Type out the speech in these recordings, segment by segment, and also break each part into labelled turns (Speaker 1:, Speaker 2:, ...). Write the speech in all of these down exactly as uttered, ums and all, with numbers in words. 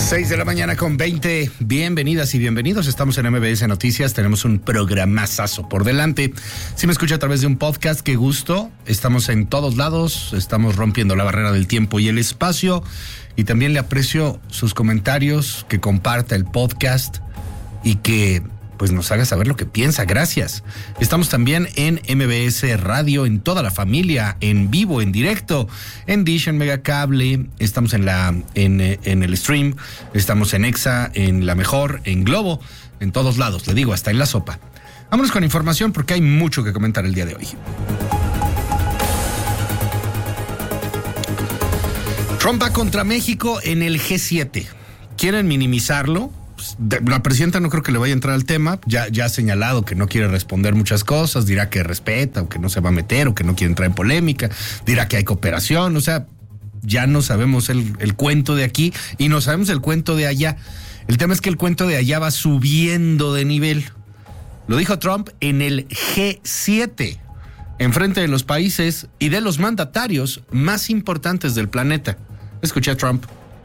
Speaker 1: seis de la mañana con veinte. Bienvenidas y bienvenidos. Estamos en M B S Noticias. Tenemos un programazazo por delante. Si me escucha a través de un podcast, qué gusto. Estamos en todos lados. Estamos rompiendo la barrera del tiempo y el espacio. Y también le aprecio sus comentarios, que comparta el podcast y que pues nos haga saber lo que piensa. Gracias. Estamos también en M B S Radio, en toda la familia, en vivo, en directo, en Dish, en Megacable. Estamos en la en, en el stream, estamos en Exa, en La Mejor, en Globo, en todos lados, le digo, hasta en La Sopa. Vámonos con información porque hay mucho que comentar el día de hoy. Trump va contra México en el G siete. ¿Quieren minimizarlo? La presidenta no creo que le vaya a entrar al tema, ya, ya ha señalado que no quiere responder muchas cosas, dirá que respeta o que no se va a meter o que no quiere entrar en polémica, dirá que hay cooperación, o sea, ya no sabemos el, el cuento de aquí y no sabemos el cuento de allá. El tema es que el cuento de allá va subiendo de nivel. Lo dijo Trump en el G siete, enfrente de los países y de los mandatarios más importantes del planeta. Escuché a Trump.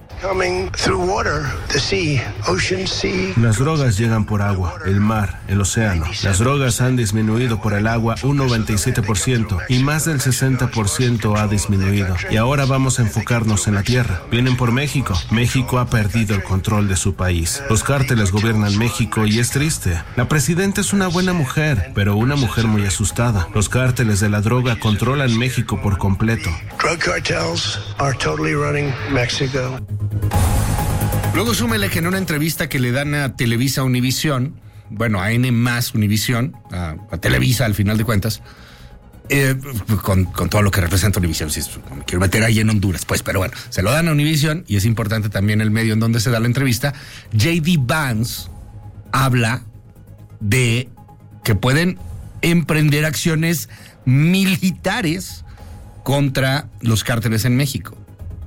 Speaker 2: Las drogas llegan por agua, el mar, el océano. Las drogas han disminuido por el agua un noventa y siete por ciento y más del sesenta por ciento ha disminuido. Y ahora vamos a enfocarnos en la tierra. Vienen por México. México ha perdido el control de su país. Los cárteles gobiernan México y es triste. La presidenta es una buena mujer, pero una mujer muy asustada. Los cárteles de la droga controlan México por completo.
Speaker 3: Drug cartels are totally running Mexico.
Speaker 1: Luego súmele que en una entrevista que le dan a Televisa Univisión, bueno, a N más Univisión, a, a Televisa al final de cuentas, eh, con, con todo lo que representa Univisión, si es, no me quiero meter ahí en Honduras, pues, pero bueno, se lo dan a Univisión y es importante también el medio en donde se da la entrevista. J D Vance habla de que pueden emprender acciones militares contra los cárteles en México.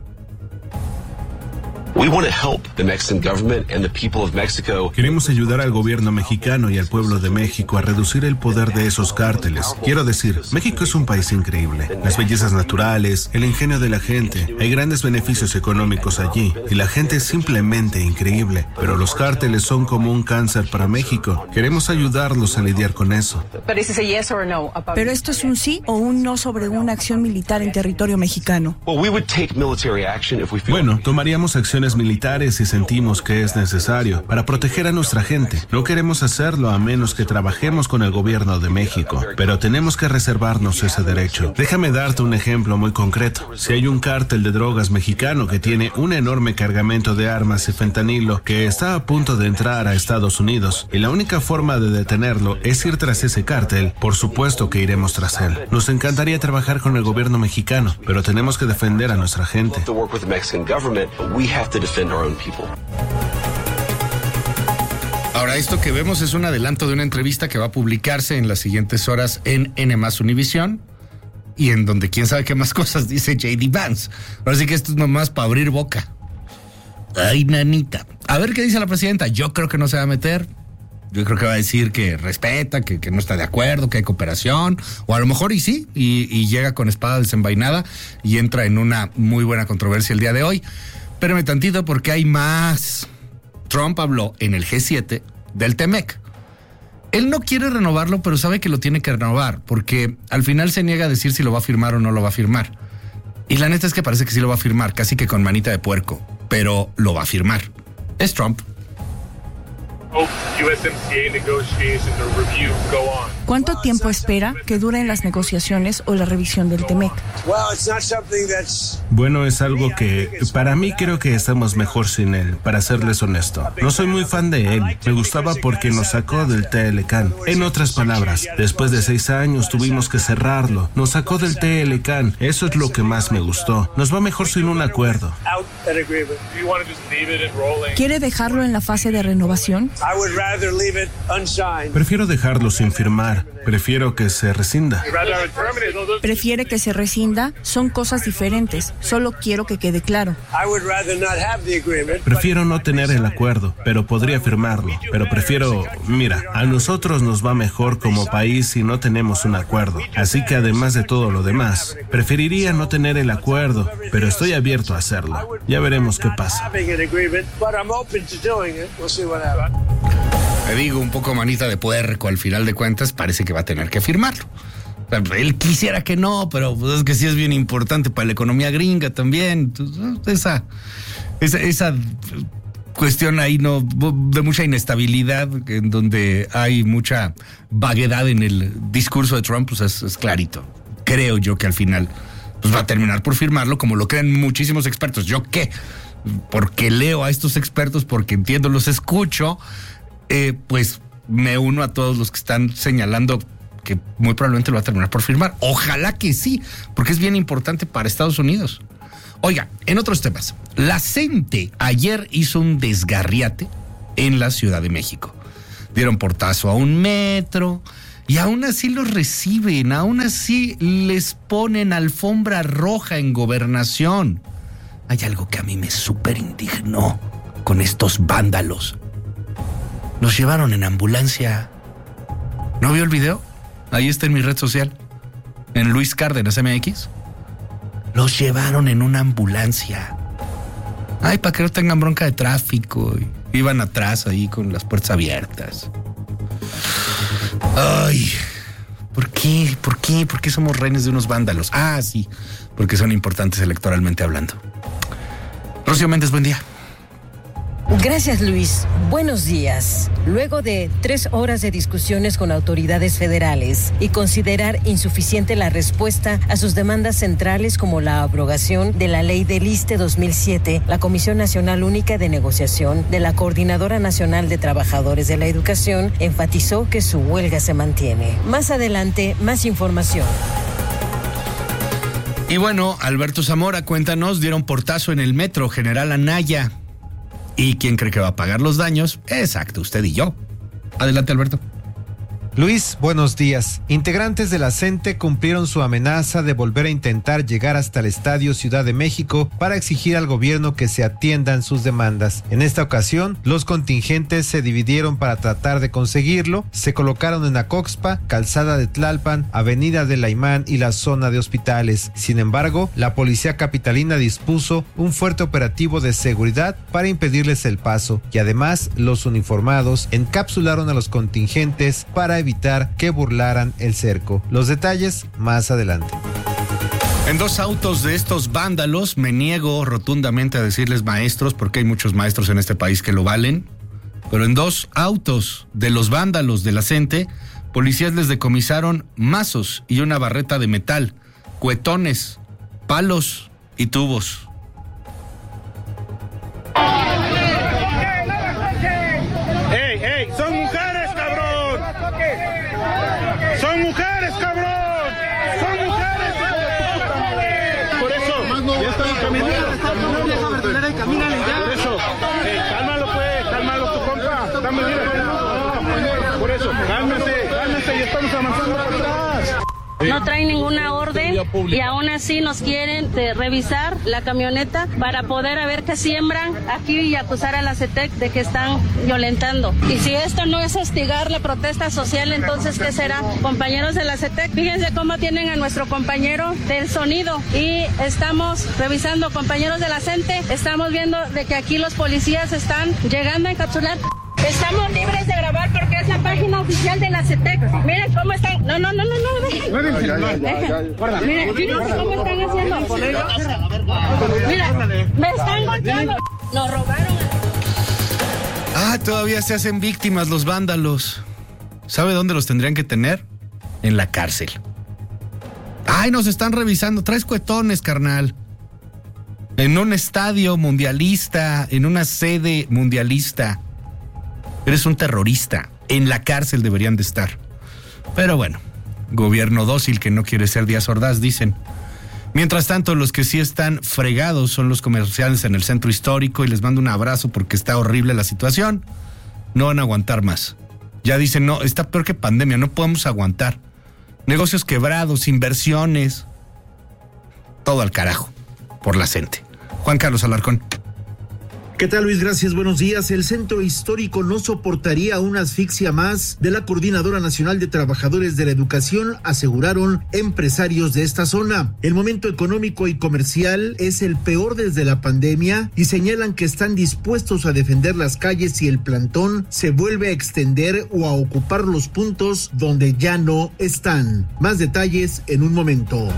Speaker 2: Queremos ayudar al gobierno mexicano y al pueblo de México a reducir el poder de esos cárteles. Quiero decir, México es un país increíble. Las bellezas naturales, el ingenio de la gente, hay grandes beneficios económicos allí y la gente es simplemente increíble. Pero los cárteles son como un cáncer para México. Queremos ayudarlos a lidiar con eso.
Speaker 4: Pero esto es un sí o un no sobre una acción militar en territorio mexicano.
Speaker 2: Bueno, tomaríamos acciones militares si sentimos que es necesario para proteger a nuestra gente. No queremos hacerlo a menos que trabajemos con el gobierno de México, pero tenemos que reservarnos ese derecho. Déjame darte un ejemplo muy concreto. Si hay un cártel de drogas mexicano que tiene un enorme cargamento de armas y fentanilo que está a punto de entrar a Estados Unidos y la única forma de detenerlo es ir tras ese cártel, por supuesto que iremos tras él. Nos encantaría trabajar con el gobierno mexicano, pero tenemos que defender a nuestra gente.
Speaker 1: Ahora, esto que vemos es un adelanto de una entrevista que va a publicarse en las siguientes horas en N más Univisión y en donde quién sabe qué más cosas dice J D Vance. Ahora sí que esto es nomás para abrir boca. Ay, nanita. A ver qué dice la presidenta. Yo creo que no se va a meter. Yo creo que va a decir que respeta, que, que no está de acuerdo, que hay cooperación, o a lo mejor y sí, y, y llega con espada desenvainada y entra en una muy buena controversia el día de hoy. Espérame tantito porque hay más. Trump habló en el G siete del T-MEC. Él no quiere renovarlo, pero sabe que lo tiene que renovar, porque al final se niega a decir si lo va a firmar o no lo va a firmar. Y la neta es que parece que sí lo va a firmar, casi que con manita de puerco, pero lo va a firmar. Es Trump.
Speaker 4: ¿Cuánto tiempo espera que duren las negociaciones o la revisión del T-MEC?
Speaker 2: Bueno, es algo que para mí creo que estamos mejor sin él, para serles honesto. No soy muy fan de él, me gustaba porque nos sacó del T L C A N. En otras palabras, después de seis años tuvimos que cerrarlo, nos sacó del T L C A N, eso es lo que más me gustó. Nos va mejor sin un acuerdo.
Speaker 4: ¿Quiere dejarlo en la fase de renovación?
Speaker 2: Prefiero dejarlo sin firmar, Prefiero que se rescinda.
Speaker 4: Prefiere que se rescinda, son cosas diferentes. Solo quiero que quede claro.
Speaker 2: Prefiero no tener el acuerdo, pero podría firmarlo. Pero prefiero, mira, a nosotros nos va mejor como país si no tenemos un acuerdo. Así que además de todo lo demás, preferiría no tener el acuerdo, pero estoy abierto a hacerlo. Ya veremos qué pasa.
Speaker 1: Me digo, un poco manita de puerco, al final de cuentas parece que va a tener que firmarlo. Él quisiera que no, pero pues es que sí es bien importante para la economía gringa también. Esa, esa, esa cuestión ahí no de mucha inestabilidad, en donde hay mucha vaguedad en el discurso de Trump, pues es, es clarito. Creo yo que al final pues va a terminar por firmarlo, como lo creen muchísimos expertos. ¿Yo qué? Porque leo a estos expertos, porque entiendo, los escucho, eh, pues me uno a todos los que están señalando que muy probablemente lo va a terminar por firmar. Ojalá que sí, porque es bien importante para Estados Unidos. Oiga, en otros temas, la CENTE ayer hizo un desgarriate en la Ciudad de México. Dieron portazo a un metro y aún así los reciben, aún así les ponen alfombra roja en Gobernación. Hay algo que a mí me súper indignó con estos vándalos. Los llevaron en ambulancia. ¿No vio el video? Ahí está en mi red social, en Luis Cárdenas M X. Los llevaron en una ambulancia. Ay, para que no tengan bronca de tráfico. Iban atrás ahí con las puertas abiertas. Ay, ¿por qué? ¿Por qué? ¿Por qué somos rehenes de unos vándalos? Ah, sí, porque son importantes electoralmente hablando. Rocío Méndez, buen día.
Speaker 5: Gracias, Luis. Buenos días. Luego de tres horas de discusiones con autoridades federales y considerar insuficiente la respuesta a sus demandas centrales como la abrogación de la ley del ISSSTE dos mil siete, la Comisión Nacional Única de Negociación de la Coordinadora Nacional de Trabajadores de la Educación enfatizó que su huelga se mantiene. Más adelante, más información.
Speaker 1: Y bueno, Alberto Zamora, cuéntanos, dieron portazo en el metro General Anaya. ¿Y quién cree que va a pagar los daños? Exacto, usted y yo. Adelante, Alberto.
Speaker 6: Luis, buenos días. Integrantes de la CENTE cumplieron su amenaza de volver a intentar llegar hasta el Estadio Ciudad de México para exigir al gobierno que se atiendan sus demandas. En esta ocasión, los contingentes se dividieron para tratar de conseguirlo. Se colocaron en Acoxpa, Calzada de Tlalpan, Avenida de Laimán y la zona de hospitales. Sin embargo, la policía capitalina dispuso un fuerte operativo de seguridad para impedirles el paso y además los uniformados encapsularon a los contingentes para evitar evitar que burlaran el cerco. Los detalles más adelante.
Speaker 1: En dos autos de estos vándalos, me niego rotundamente a decirles maestros, porque hay muchos maestros en este país que lo valen, pero en dos autos de los vándalos de la CENTE, policías les decomisaron mazos y una barreta de metal, cuetones, palos y tubos.
Speaker 7: ¡Ey, ey! ¡Son mujeres, cabrón! ¡Son mujeres, cabrón! ¡Son mujeres! Por eso, ya están caminando. Por eso, eh, cálmalo pues, cálmalo tu compa. Dame, mira. Por eso, cálmese, cálmese, ya estamos avanzando para atrás.
Speaker 8: No traen ninguna orden y aún así nos quieren de revisar la camioneta para poder a ver qué siembran aquí y acusar a la CETEC de que están violentando. Y si esto no es hostigar la protesta social, entonces ¿qué será? Compañeros de la CETEC, fíjense cómo tienen a nuestro compañero del sonido y estamos revisando, compañeros de la CENTE, estamos viendo de que aquí los policías están llegando a encapsular. Estamos libres de grabar porque es la página oficial de la CETEC. Miren cómo están. No, no, no, no, no, dejen. Dejen. Miren, fíjense cómo están haciendo. Mira, me están golpeando. Nos robaron.
Speaker 1: Ah, todavía se hacen víctimas los vándalos. ¿Sabe dónde los tendrían que tener? En la cárcel. Ay, nos están revisando. Traes cuetones, carnal. En un estadio mundialista, en una sede mundialista. Eres un terrorista. En la cárcel deberían de estar. Pero bueno, gobierno dócil que no quiere ser Díaz Ordaz, dicen. Mientras tanto, los que sí están fregados son los comerciales en el centro histórico y les mando un abrazo porque está horrible la situación. No van a aguantar más. Ya dicen, no, está peor que pandemia, no podemos aguantar. Negocios quebrados, inversiones, todo al carajo por la gente. Juan Carlos Alarcón.
Speaker 9: ¿Qué tal, Luis? Gracias, buenos días. El centro histórico no soportaría una asfixia más de la Coordinadora Nacional de Trabajadores de la Educación, aseguraron empresarios de esta zona. El momento económico y comercial es el peor desde la pandemia y señalan que están dispuestos a defender las calles si el plantón se vuelve a extender o a ocupar los puntos donde ya no están. Más detalles en un momento.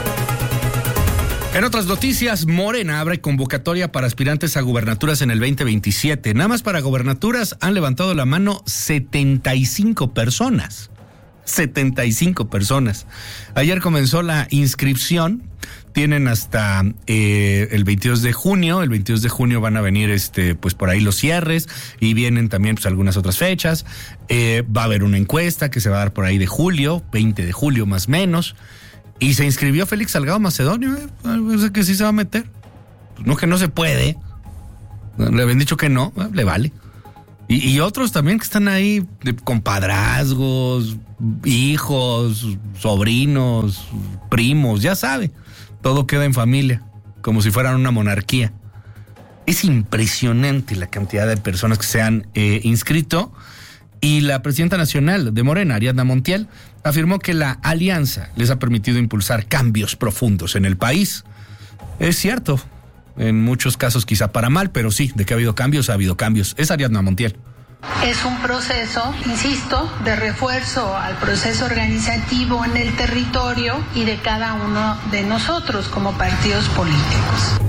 Speaker 1: En otras noticias, Morena abre convocatoria para aspirantes a gubernaturas en el veinte veintisiete. Nada más para gubernaturas han levantado la mano setenta y cinco personas. setenta y cinco personas. Ayer comenzó la inscripción. Tienen hasta eh, el veintidós de junio. El veintidós de junio van a venir este, pues por ahí los cierres y vienen también pues algunas otras fechas. Eh, va a haber una encuesta que se va a dar por ahí de julio, veinte de julio más o menos. Y se inscribió Félix Salgado Macedonio, ¿eh? Parece que sí se va a meter. Pues no, que no se puede. Le habían dicho que no, le vale. Y, y otros también que están ahí de compadrazgos, hijos, sobrinos, primos, ya sabe. Todo queda en familia, como si fueran una monarquía. Es impresionante la cantidad de personas que se han eh, inscrito. Y la presidenta nacional de Morena, Ariadna Montiel, afirmó que la alianza les ha permitido impulsar cambios profundos en el país. Es cierto, en muchos casos quizá para mal, pero sí, de que ha habido cambios, ha habido cambios. Es Ariadna Montiel.
Speaker 10: Es un proceso, insisto, de refuerzo al proceso organizativo en el territorio y de cada uno de nosotros como partidos políticos.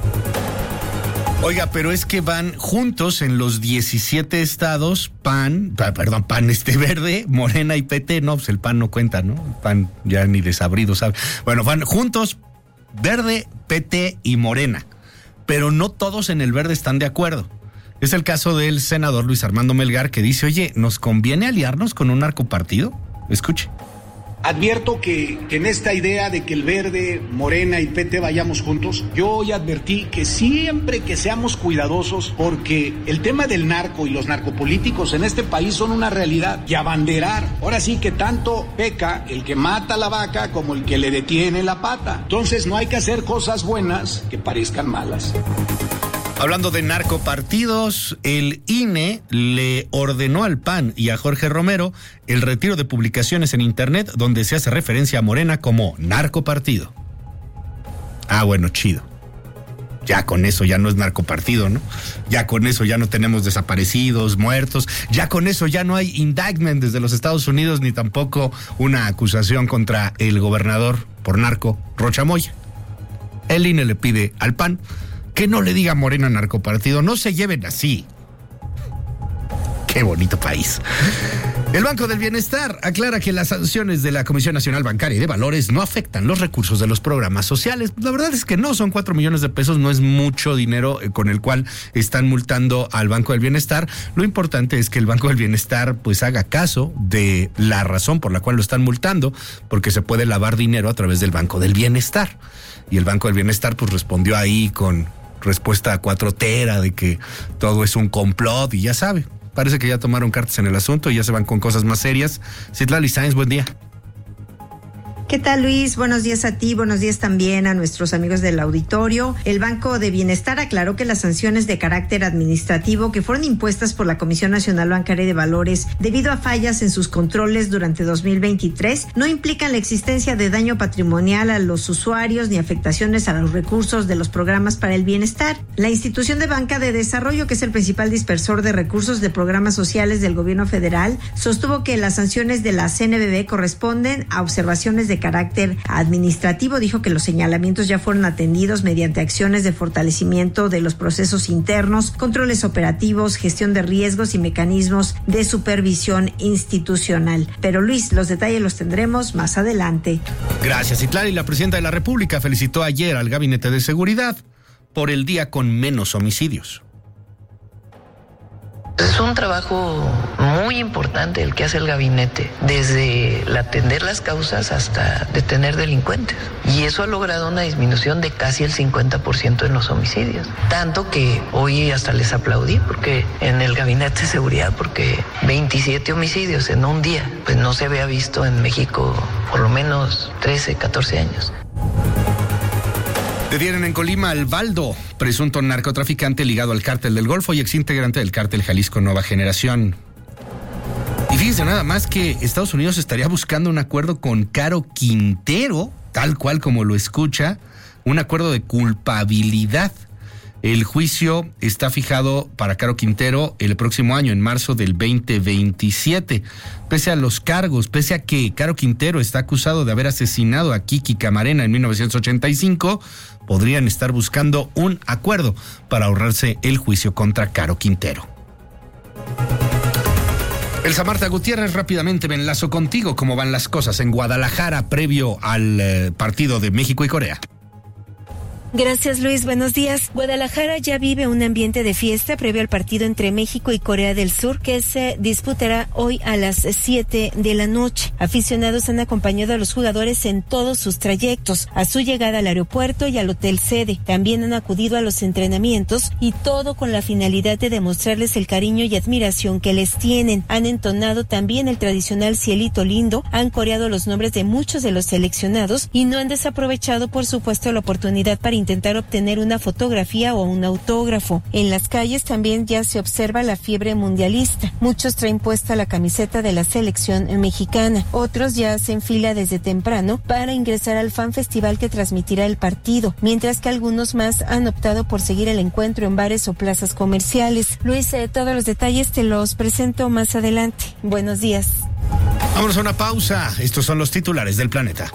Speaker 1: Oiga, pero es que van juntos en los diecisiete estados, P A N, perdón, P A N este Verde, Morena y P T, no, pues el P A N no cuenta, ¿no? El P A N ya ni desabrido, ¿sabe? Bueno, van juntos Verde, P T y Morena, pero no todos en el Verde están de acuerdo. Es el caso del senador Luis Armando Melgar, que dice, oye, ¿nos conviene aliarnos con un narcopartido? Escuche.
Speaker 11: Advierto que, que en esta idea de que el Verde, Morena y P T vayamos juntos, yo hoy advertí que siempre que seamos cuidadosos, porque el tema del narco y los narcopolíticos en este país son una realidad, y abanderar, ahora sí que tanto peca el que mata la vaca como el que le detiene la pata. Entonces no hay que hacer cosas buenas que parezcan malas.
Speaker 1: Hablando de narcopartidos, el I N E le ordenó al P A N y a Jorge Romero el retiro de publicaciones en internet donde se hace referencia a Morena como narcopartido. Ah, bueno, chido. Ya con eso ya no es narcopartido, ¿no? Ya con eso ya no tenemos desaparecidos, muertos. Ya con eso ya no hay indictment desde los Estados Unidos ni tampoco una acusación contra el gobernador por narco, Rocha Moya. El I N E le pide al P A N que no le diga Morena narcopartido, no se lleven así. Qué bonito país. El Banco del Bienestar aclara que las sanciones de la Comisión Nacional Bancaria y de Valores no afectan los recursos de los programas sociales. La verdad es que no, son cuatro millones de pesos, no es mucho dinero con el cual están multando al Banco del Bienestar. Lo importante es que el Banco del Bienestar pues haga caso de la razón por la cual lo están multando, porque se puede lavar dinero a través del Banco del Bienestar. Y el Banco del Bienestar pues respondió ahí con respuesta cuatrotera de que todo es un complot y ya sabe, parece que ya tomaron cartas en el asunto y ya se van con cosas más serias. Citlali Sáenz, buen día.
Speaker 12: ¿Qué tal, Luis? Buenos días a ti, buenos días también a nuestros amigos del auditorio. El Banco de Bienestar aclaró que las sanciones de carácter administrativo que fueron impuestas por la Comisión Nacional Bancaria y de Valores debido a fallas en sus controles durante dos mil veintitrés no implican la existencia de daño patrimonial a los usuarios ni afectaciones a los recursos de los programas para el bienestar. La institución de banca de desarrollo, que es el principal dispersor de recursos de programas sociales del gobierno federal, sostuvo que las sanciones de la C N B V corresponden a observaciones de carácter administrativo. Dijo que los señalamientos ya fueron atendidos mediante acciones de fortalecimiento de los procesos internos, controles operativos, gestión de riesgos y mecanismos de supervisión institucional. Pero Luis, los detalles los tendremos más adelante.
Speaker 1: Gracias, Citlali. La presidenta de la República felicitó ayer al Gabinete de Seguridad por el día con menos homicidios.
Speaker 13: Es un trabajo muy importante el que hace el gabinete, desde el atender las causas hasta detener delincuentes. Y eso ha logrado una disminución de casi el cincuenta por ciento en los homicidios. Tanto que hoy hasta les aplaudí porque en el gabinete de seguridad, porque veintisiete homicidios en un día, pues no se había visto en México por lo menos trece, catorce años.
Speaker 1: Detienen en Colima al Baldo, presunto narcotraficante ligado al cártel del Golfo y exintegrante del cártel Jalisco Nueva Generación. Y fíjense nada más que Estados Unidos estaría buscando un acuerdo con Caro Quintero, tal cual como lo escucha, un acuerdo de culpabilidad. El juicio está fijado para Caro Quintero el próximo año, en marzo del veinte veintisiete. Pese a los cargos, pese a que Caro Quintero está acusado de haber asesinado a Kiki Camarena en mil novecientos ochenta y cinco, podrían estar buscando un acuerdo para ahorrarse el juicio contra Caro Quintero. Elsa Marta Gutiérrez, rápidamente me enlazo contigo. ¿Cómo van las cosas en Guadalajara previo al eh, partido de México y Corea?
Speaker 14: Gracias, Luis. Buenos días. Guadalajara ya vive un ambiente de fiesta previo al partido entre México y Corea del Sur, que se disputará hoy a las siete de la noche. Aficionados han acompañado a los jugadores en todos sus trayectos, a su llegada al aeropuerto y al hotel sede. También han acudido a los entrenamientos y todo con la finalidad de demostrarles el cariño y admiración que les tienen. Han entonado también el tradicional Cielito Lindo, han coreado los nombres de muchos de los seleccionados y no han desaprovechado, por supuesto, la oportunidad para intentar obtener una fotografía o un autógrafo. En las calles también ya se observa la fiebre mundialista. Muchos traen puesta la camiseta de la selección mexicana. Otros ya hacen fila desde temprano para ingresar al fan festival que transmitirá el partido, mientras que algunos más han optado por seguir el encuentro en bares o plazas comerciales. Luis, eh, todos los detalles te los presento más adelante. Buenos días.
Speaker 1: Vámonos a una pausa. Estos son los titulares del planeta.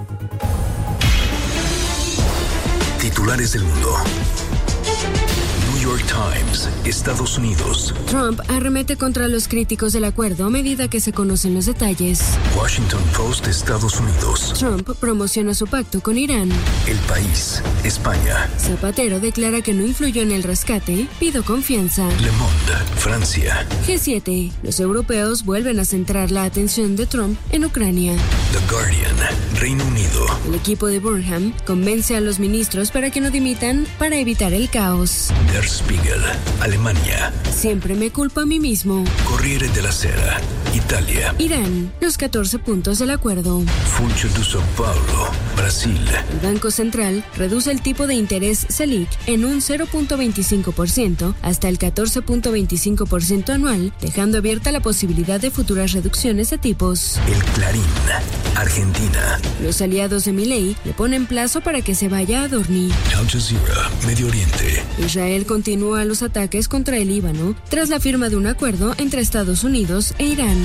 Speaker 15: Titulares del mundo. New York Times, Estados Unidos.
Speaker 16: Trump arremete contra los críticos del acuerdo a medida que se conocen los detalles.
Speaker 15: Washington Post, Estados Unidos.
Speaker 16: Trump promociona su pacto con Irán.
Speaker 15: El País, España.
Speaker 16: Zapatero declara que no influyó en el rescate. Pido confianza.
Speaker 15: Le Monde, Francia.
Speaker 16: G siete. Los europeos vuelven a centrar la atención de Trump en Ucrania.
Speaker 15: The Guardian, Reino Unido.
Speaker 16: El equipo de Burnham convence a los ministros para que no dimitan para evitar el caos.
Speaker 15: Der Spiegel, Alemania.
Speaker 16: Siempre me culpo a mí mismo.
Speaker 15: Corriere della Sera, Italia.
Speaker 16: Irán, los catorce puntos del acuerdo.
Speaker 15: Funcho de São Paulo, Brasil.
Speaker 16: El Banco Central reduce el tipo de interés Selic en un cero punto veinticinco por ciento hasta el catorce punto veinticinco por ciento anual, dejando abierta la posibilidad de futuras reducciones de tipos.
Speaker 15: El Clarín, Argentina.
Speaker 16: Los aliados de Milei le ponen plazo para que se vaya a dormir.
Speaker 15: Al Jazeera, Medio Oriente.
Speaker 16: Israel continúa los ataques contra el Líbano tras la firma de un acuerdo entre Estados Unidos e Irán.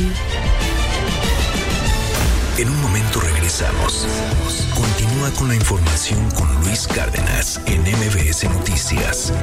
Speaker 15: En un momento regresamos. Continúa con la información con Luis Cárdenas en M B S Noticias.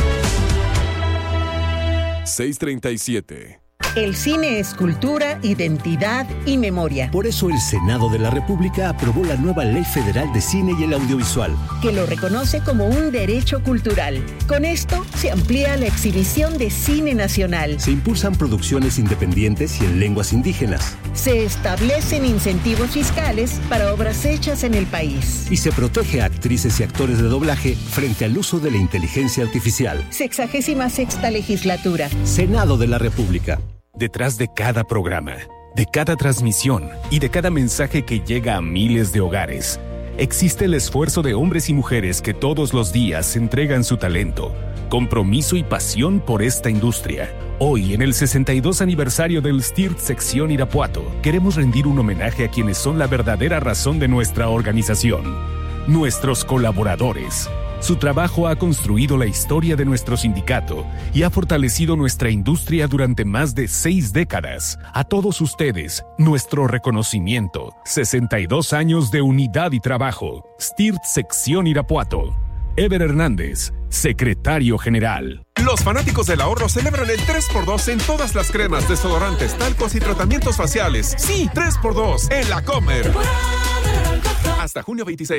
Speaker 17: seis treinta y siete.
Speaker 18: El cine es cultura, identidad y memoria.
Speaker 19: Por eso el Senado de la República aprobó la nueva Ley Federal de Cine y el Audiovisual,
Speaker 18: que lo reconoce como un derecho cultural. Con esto se amplía la exhibición de cine nacional.
Speaker 19: Se impulsan producciones independientes y en lenguas indígenas.
Speaker 18: Se establecen incentivos fiscales para obras hechas en el país.
Speaker 19: Y se protege a actrices y actores de doblaje frente al uso de la inteligencia artificial.
Speaker 18: Sexagésima sexta legislatura.
Speaker 19: Senado de la República.
Speaker 20: Detrás de cada programa, de cada transmisión y de cada mensaje que llega a miles de hogares, existe el esfuerzo de hombres y mujeres que todos los días entregan su talento, compromiso y pasión por esta industria. Hoy, en el sesenta y dos aniversario del S T I R T Sección Irapuato, queremos rendir un homenaje a quienes son la verdadera razón de nuestra organización, nuestros colaboradores. Su trabajo ha construido la historia de nuestro sindicato y ha fortalecido nuestra industria durante más de seis décadas. A todos ustedes, nuestro reconocimiento. sesenta y dos años de unidad y trabajo. S T I R T Sección Irapuato. Ever Hernández, secretario general.
Speaker 21: Los fanáticos del ahorro celebran el tres por dos en todas las cremas, desodorantes, talcos y tratamientos faciales. Sí, tres por dos en La Comer. Hasta junio veintiséis.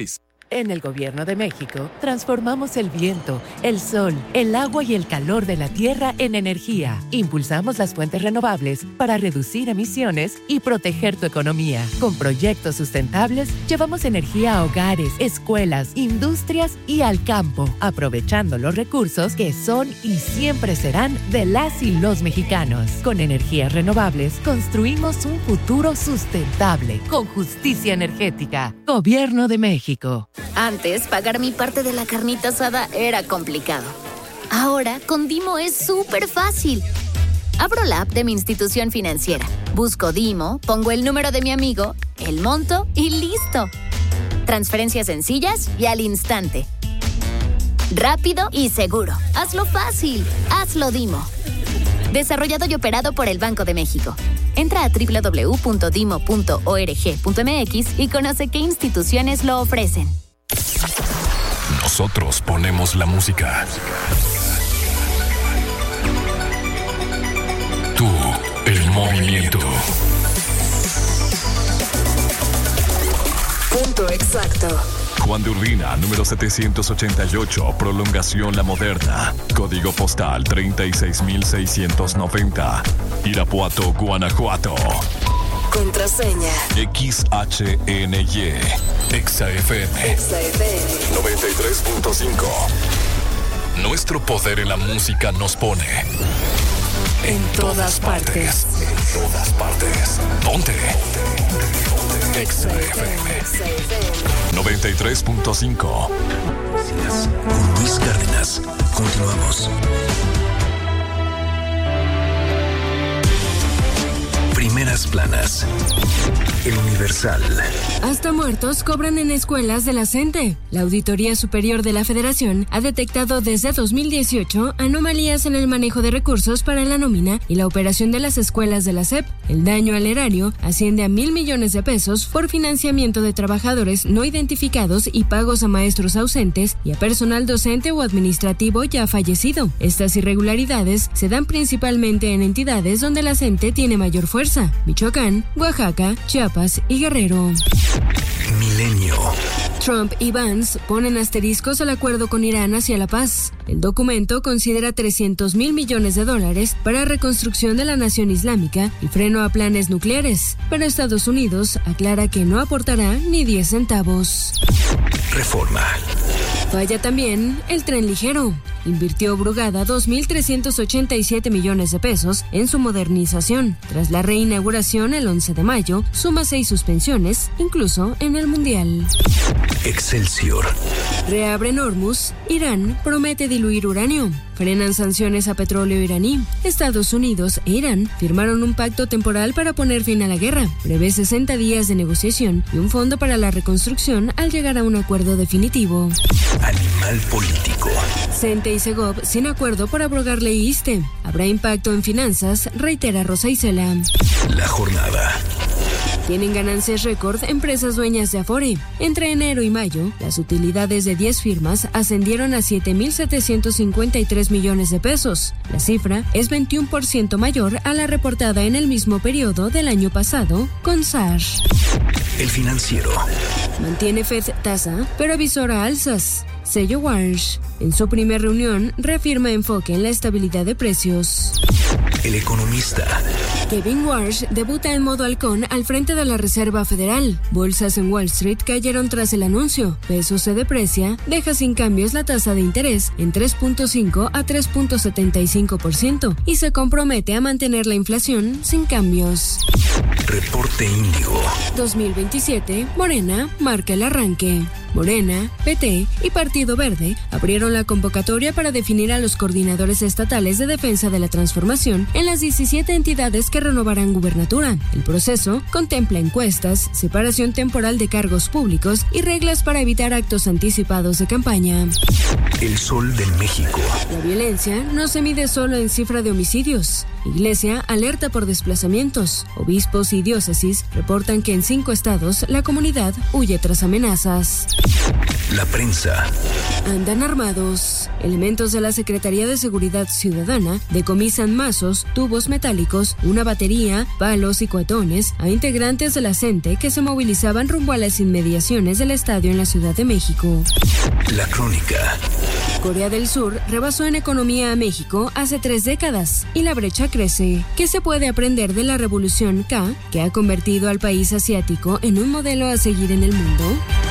Speaker 3: En el Gobierno de México, transformamos el viento, el sol, el agua y el calor de la tierra en energía. Impulsamos las fuentes renovables para reducir emisiones y proteger tu economía. Con proyectos sustentables, llevamos energía a hogares, escuelas, industrias y al campo, aprovechando los recursos que son y siempre serán de las y los mexicanos. Con energías renovables, construimos un futuro sustentable, con justicia energética. Gobierno de México.
Speaker 22: Antes, pagar mi parte de la carnita asada era complicado. Ahora, con Dimo es súper fácil. Abro la app de mi institución financiera, busco Dimo, pongo el número de mi amigo, el monto y ¡listo! Transferencias sencillas y al instante. Rápido y seguro. Hazlo fácil. Hazlo Dimo. Desarrollado y operado por el Banco de México. Entra a doble u doble u doble u punto dimo punto org punto eme equis y conoce qué instituciones lo ofrecen.
Speaker 15: Nosotros ponemos la música. Tú, el movimiento.
Speaker 22: Punto exacto.
Speaker 15: Juan de Urbina, número setecientos ochenta y ocho, Prolongación La Moderna. Código postal treinta y seis mil seiscientos noventa. Irapuato, Guanajuato.
Speaker 22: Contraseña.
Speaker 15: X H N Y. Exa F M.
Speaker 22: Exa F M.
Speaker 15: noventa y tres punto cinco. Nuestro poder en la música nos pone
Speaker 22: en todas partes.
Speaker 15: En todas partes. Ponte. Exa F M. noventa y tres punto cinco. Con Luis Cárdenas. Continuamos. Primeras planas. El Universal.
Speaker 16: Hasta muertos cobran en escuelas de la CENTE. La Auditoría Superior de la Federación ha detectado desde dos mil dieciocho anomalías en el manejo de recursos para la nómina y la operación de las escuelas de la S E P. El daño al erario asciende a mil millones de pesos por financiamiento de trabajadores no identificados y pagos a maestros ausentes y a personal docente o administrativo ya fallecido. Estas irregularidades se dan principalmente en entidades donde la CENTE tiene mayor fuerza: Michoacán, Oaxaca, Chiapas y Guerrero.
Speaker 15: Milenio.
Speaker 16: Trump y Vance ponen asteriscos al acuerdo con Irán hacia la paz. El documento considera trescientos mil millones de dólares para reconstrucción de la nación islámica y freno a planes nucleares, pero Estados Unidos aclara que no aportará ni diez centavos.
Speaker 15: Reforma.
Speaker 16: Falla también el tren ligero. Invirtió Brugada dos mil trescientos ochenta y siete millones de pesos en su modernización. Tras la reinauguración el once de mayo, suma seis suspensiones, incluso en el Mundial.
Speaker 15: Excelsior.
Speaker 16: Reabren Hormuz. Irán promete diluir uranio. Frenan sanciones a petróleo iraní. Estados Unidos e Irán firmaron un pacto temporal para poner fin a la guerra. Prevé sesenta días de negociación y un fondo para la reconstrucción al llegar a un acuerdo definitivo.
Speaker 15: Animal político.
Speaker 16: CENTE y Segov sin acuerdo por abrogar ley ISSSTE. Habrá impacto en finanzas, reitera Rosa Isela.
Speaker 15: La jornada.
Speaker 16: Tienen ganancias récord empresas dueñas de Afore. Entre enero y mayo, las utilidades de diez firmas ascendieron a siete mil setecientos cincuenta y tres millones de pesos. La cifra es veintiuno por ciento mayor a la reportada en el mismo periodo del año pasado con S A R.
Speaker 15: El Financiero.
Speaker 16: Mantiene Fed tasa, pero avisora alzas. Sello Walsh. En su primera reunión, reafirma enfoque en la estabilidad de precios.
Speaker 15: El Economista.
Speaker 16: Kevin Warsh debuta en modo halcón al frente de la Reserva Federal. Bolsas en Wall Street cayeron tras el anuncio. Peso se deprecia, deja sin cambios la tasa de interés en tres punto cinco a tres punto setenta y cinco por ciento y se compromete a mantener la inflación sin cambios.
Speaker 15: Reporte Índigo.
Speaker 16: dos mil veintisiete, Morena marca el arranque. Morena, P T y Partido Verde abrieron la convocatoria para definir a los coordinadores estatales de defensa de la transformación en las diecisiete entidades que renovarán gubernatura. El proceso contempla encuestas, separación temporal de cargos públicos y reglas para evitar actos anticipados de campaña.
Speaker 15: El Sol de México.
Speaker 16: La violencia no se mide solo en cifra de homicidios. Iglesia alerta por desplazamientos. Obispos y diócesis reportan que en cinco estados la comunidad huye tras amenazas.
Speaker 15: La prensa.
Speaker 16: Andan armados. Elementos de la Secretaría de Seguridad Ciudadana decomisan mazos explosivos, tubos metálicos, una batería, palos y cohetones a integrantes de la CENTE que se movilizaban rumbo a las inmediaciones del estadio en la Ciudad de México.
Speaker 2: La crónica.
Speaker 16: Corea del Sur rebasó en economía a México hace tres décadas y la brecha crece. ¿Qué se puede aprender de la revolución K que ha convertido al país asiático en un modelo a seguir en el mundo?